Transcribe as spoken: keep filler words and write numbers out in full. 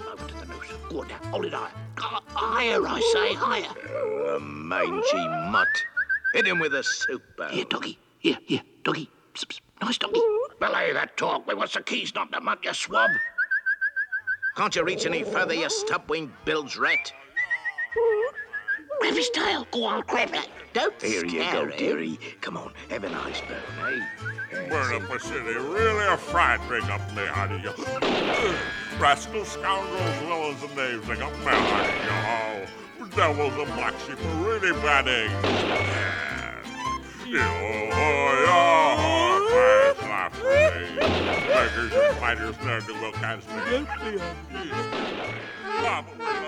over to the noose. Go on now, hold it higher. Uh, higher, I say, higher. Oh, a mangy mutt. Hit him with a soup barrel. Here, doggy. Here, here, doggy. Psst, psst. Nice doggy. Belay that talk. We want the keys, not the mutt, you swab. Can't you reach any further, you stub-winged bilge rat? Grab his tail. Go on, grab it. Don't Here you scare go, him. dearie. Come on, have a nice burn, eh? Burn up a city, really a fright bring up there, honey. Rascals, scoundrels, villains, and knaves, they got mad, honey. Oh, devils and black sheep are really bad eggs. Oh, yeah, laugh for me. Beggars and fighters, ne'er-do-well kind of spaghetti.